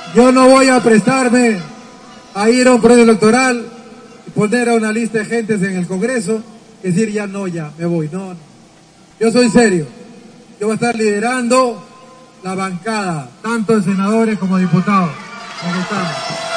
Yo no voy a prestarme a ir a un proceso electoral y poner a una lista de gentes en el Congreso y decir ya no, ya, me voy. No, no. Yo soy serio. Yo voy a estar liderando la bancada, tanto de senadores como de diputados. Aquí estamos.